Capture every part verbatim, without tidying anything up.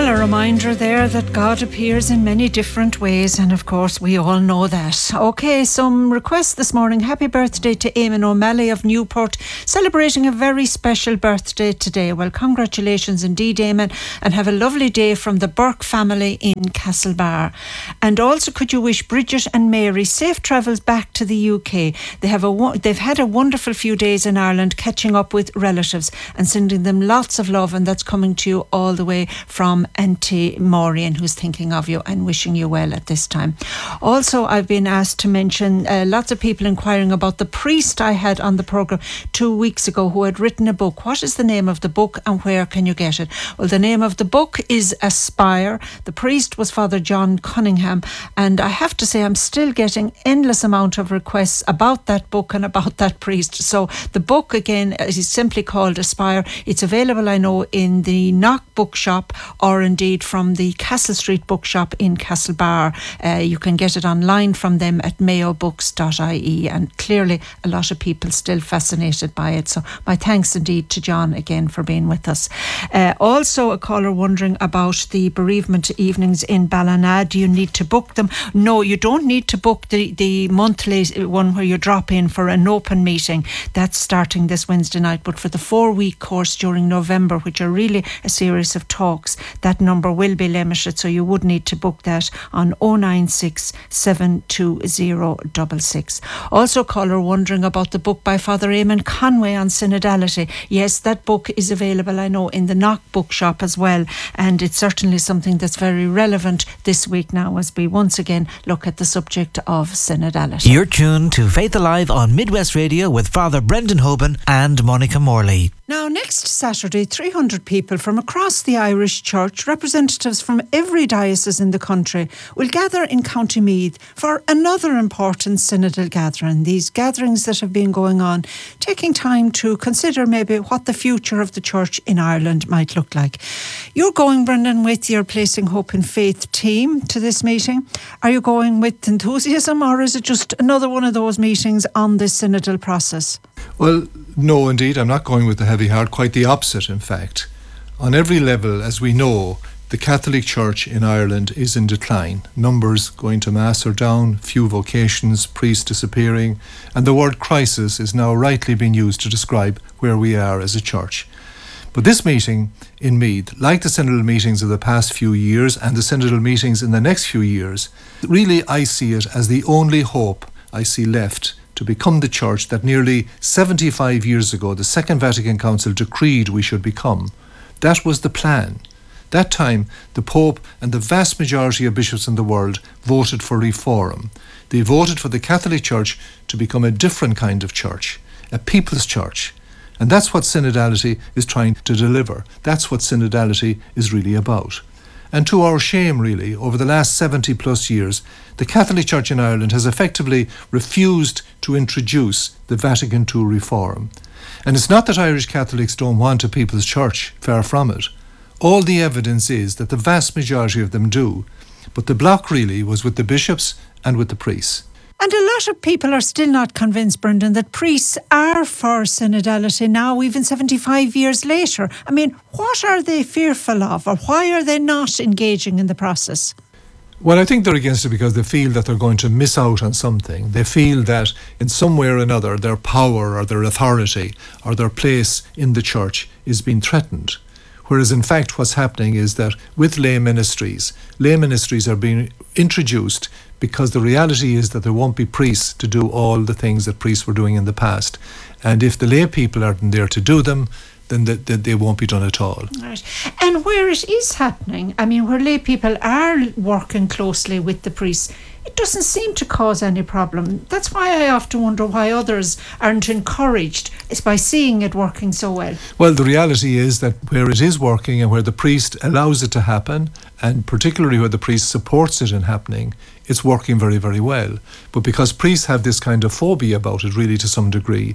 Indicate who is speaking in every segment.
Speaker 1: Well, a reminder there that God appears in many different ways, and of course we all know that. Okay, some requests this morning. Happy birthday to Eamon O'Malley of Newport, celebrating a very special birthday today. Well, congratulations indeed, Eamon, and have a lovely day from the Burke family in Castlebar. And also, could you wish Bridget and Mary safe travels back to the U K? They have a they've had a wonderful few days in Ireland, catching up with relatives and sending them lots of love, and that's coming to you all the way from Auntie Maureen, who's thinking of you and wishing you well at this time. Also, I've been asked to mention uh, lots of people inquiring about the priest I had on the programme two weeks ago who had written a book. What is the name of the book and where can you get it? Well, the name of the book is Aspire. The priest was Father John Cunningham, and I have to say I'm still getting endless amount of requests about that book and about that priest. So the book again is simply called Aspire. It's available, I know, in the Knock bookshop, or indeed from the Castle Street bookshop in Castlebar. Uh, you can get it online from them at mayo books dot I E, and clearly a lot of people still fascinated by it. So my thanks indeed to John again for being with us. Uh, also, a caller wondering about the bereavement evenings in Ballina. Do you need to book them? No, you don't need to book the, the monthly one where you drop in for an open meeting. That's starting this Wednesday night, but for the four week course during November, which are really a series of talks, that number will be limited, so you would need to book that on oh nine six, seven two oh, six six. Also, caller wondering about the book by Father Eamon Conway on synodality. Yes, that book is available, I know, in the Knock bookshop as well, and it's certainly something that's very relevant this week now as we once again look at the subject of synodality.
Speaker 2: You're tuned to Faith Alive on Midwest Radio with Father Brendan Hoban and Monica Morley.
Speaker 1: Now, next Saturday, three hundred people from across the Irish Church, representatives from every diocese in the country, will gather in County Meath for another important synodal gathering. These gatherings that have been going on, taking time to consider maybe what the future of the Church in Ireland might look like. You're going, Brendan, with your Placing Hope in Faith team to this meeting. Are you going with enthusiasm, or is it just another one of those meetings on this synodal process?
Speaker 3: Well, no, indeed, I'm not going with the heavy heart, quite the opposite, in fact. On every level, as we know, the Catholic Church in Ireland is in decline. Numbers going to Mass are down, few vocations, priests disappearing, and the word crisis is now rightly being used to describe where we are as a church. But this meeting in Meath, like the synodal meetings of the past few years and the synodal meetings in the next few years, really I see it as the only hope I see left to become the church that nearly seventy-five years ago the Second Vatican Council decreed we should become. That was the plan. That time, the Pope and the vast majority of bishops in the world voted for reform. They voted for the Catholic Church to become a different kind of church, a people's church. And that's what synodality is trying to deliver. That's what synodality is really about. And to our shame, really, over the last seventy plus years, the Catholic Church in Ireland has effectively refused to introduce the Vatican two reform. And it's not that Irish Catholics don't want a people's church, far from it. All the evidence is that the vast majority of them do. But the block really was with the bishops and with the priests.
Speaker 1: And a lot of people are still not convinced, Brendan, that priests are for synodality now, even seventy-five years later. I mean, what are they fearful of, or why are they not engaging in the process?
Speaker 3: Well, I think they're against it because they feel that they're going to miss out on something. They feel that in some way or another their power or their authority or their place in the church is being threatened. Whereas in fact what's happening is that with lay ministries, lay ministries are being introduced because the reality is that there won't be priests to do all the things that priests were doing in the past. And if the lay people aren't there to do them, then they, they, they won't be done at all.
Speaker 1: Right. And where it is happening, I mean, where lay people are working closely with the priests, it doesn't seem to cause any problem. That's why I often wonder why others aren't encouraged. It's by seeing it working so well.
Speaker 3: Well, the reality is that where it is working and where the priest allows it to happen, and particularly where the priest supports it in happening, it's working very, very well. But because priests have this kind of phobia about it, really, to some degree,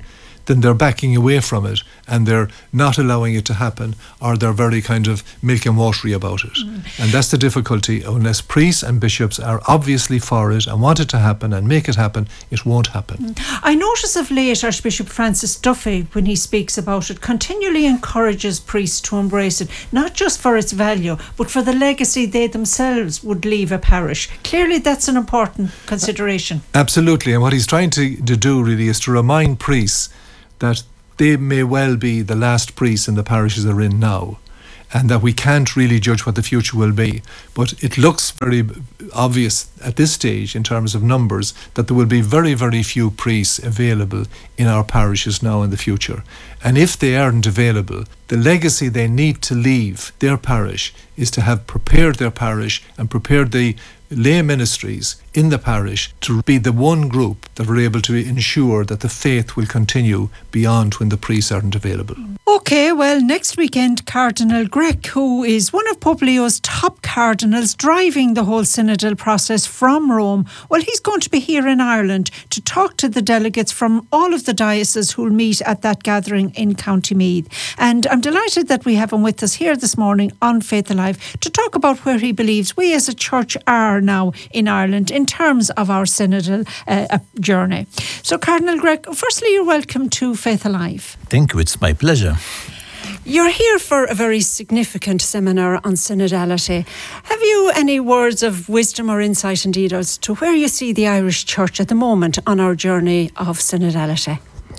Speaker 3: then they're backing away from it and they're not allowing it to happen, or they're very kind of milk and watery about it. Mm. And that's the difficulty. Unless priests and bishops are obviously for it and want it to happen and make it happen, it won't happen.
Speaker 1: Mm. I notice of late Archbishop Francis Duffy, when he speaks about it, continually encourages priests to embrace it, not just for its value, but for the legacy they themselves would leave a parish. Clearly that's an important consideration.
Speaker 3: Absolutely. And what he's trying to, to do really is to remind priests that they may well be the last priests in the parishes they're in now, and that we can't really judge what the future will be. But it looks very obvious at this stage, in terms of numbers, that there will be very, very few priests available in our parishes now in the future. And if they aren't available, the legacy they need to leave their parish is to have prepared their parish and prepared the lay ministries in the parish to be the one group that are able to ensure that the faith will continue beyond when the priests aren't available.
Speaker 1: OK, well, next weekend, Cardinal Grech, who is one of Pope Leo's top cardinals driving the whole synodal process from Rome, well, he's going to be here in Ireland to talk to the delegates from all of the dioceses who'll meet at that gathering in County Meath. And I'm delighted that we have him with us here this morning on Faith Alive to talk about where he believes we as a church are now in Ireland in terms of our synodal uh, journey. So, Cardinal Grech, firstly, you're welcome to Faith Alive.
Speaker 4: Thank you, it's my pleasure.
Speaker 1: You're here for a very significant seminar on synodality. Have you any words of wisdom or insight indeed as to where you see the Irish Church at the moment on our journey of synodality?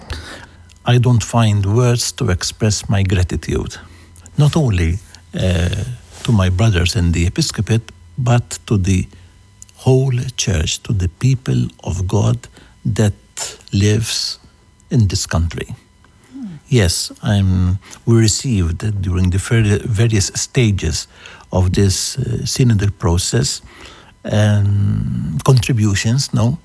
Speaker 4: I don't find words to express my gratitude, not only uh, to my brothers in the episcopate, but to the whole church, to the people of God that lives in this country. Hmm. Yes, I'm, we received during the various stages of this uh, synodal process um, contributions, no,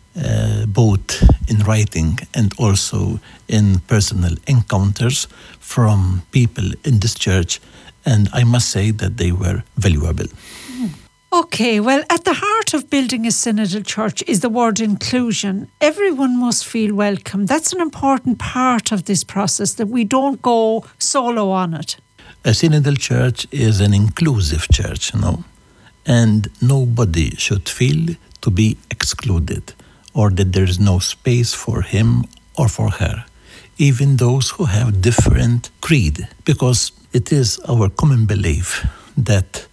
Speaker 4: uh, both in writing and also in personal encounters from people in this church, and I must say that they were valuable.
Speaker 1: Hmm. OK, well, at the heart of building a synodal church is the word inclusion. Everyone must feel welcome. That's an important part of this process, that we don't go solo on it.
Speaker 4: A synodal church is an inclusive church, you know, and nobody should feel to be excluded or that there is no space for him or for her, even those who have different creed, because it is our common belief that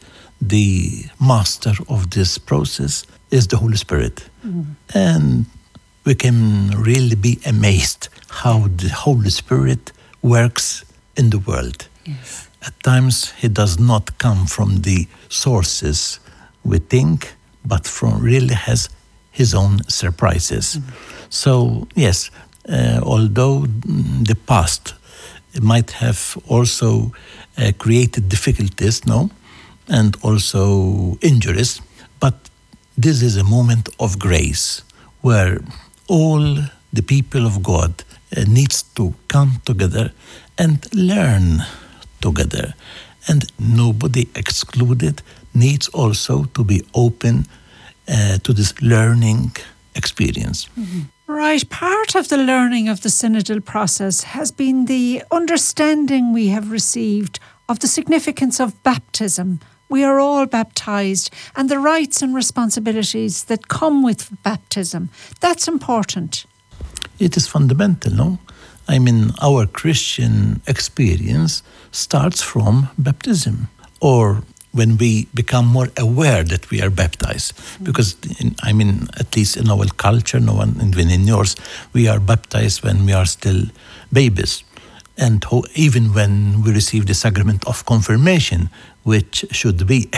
Speaker 4: the master of this process is the Holy Spirit. Mm. And we can really be amazed how the Holy Spirit works in the world. Yes. At times he does not come from the sources we think, but from really has his own surprises. Mm. So yes, uh, although the past might have also uh, created difficulties, no? And also injuries, but this is a moment of grace where all the people of God uh, needs to come together and learn together, and nobody excluded needs also to be open uh, to this learning experience.
Speaker 1: Mm-hmm. Right, part of the learning of the synodal process has been the understanding we have received of the significance of baptism. We are all baptised, and the rights and responsibilities that come with baptism. That's important.
Speaker 4: It is fundamental, no? I mean, our Christian experience starts from baptism, or when we become more aware that we are baptized. Mm. Because, in, I mean, at least in our culture, no one, even in yours, we are baptized when we are still babies. And ho- even when we receive the sacrament of confirmation, which should be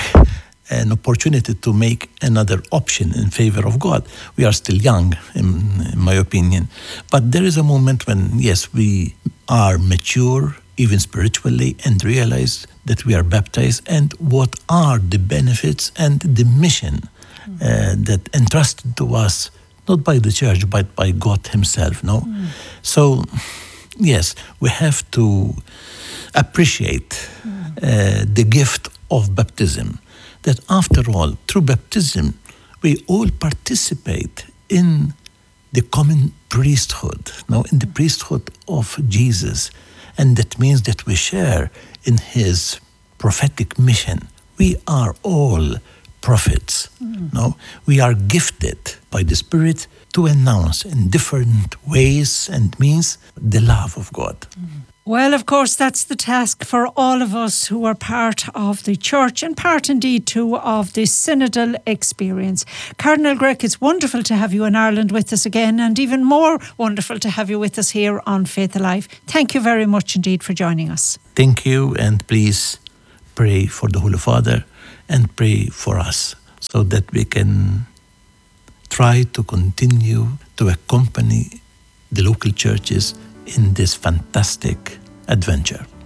Speaker 4: an opportunity to make another option in favor of God. We are still young, in, in my opinion. But there is a moment when, yes, we are mature, even spiritually, and realize that we are baptized and what are the benefits and the mission mm. uh, that entrusted to us, not by the church, but by God himself, no? Mm. So, yes, we have to appreciate mm. uh, the gift of baptism, that after all, through baptism, we all participate in the common priesthood, no, in the priesthood of Jesus. And that means that we share in his prophetic mission. We are all prophets. Mm. No, we are gifted by the Spirit to announce in different ways and means the love of God.
Speaker 1: Mm. Well, of course, that's the task for all of us who are part of the church and part indeed too of the synodal experience. Cardinal Grech, it's wonderful to have you in Ireland with us again, and even more wonderful to have you with us here on Faith Alive. Thank you very much indeed for joining us.
Speaker 4: Thank you, and please pray for the Holy Father and pray for us so that we can try to continue to accompany the local churches in this fantastic adventure.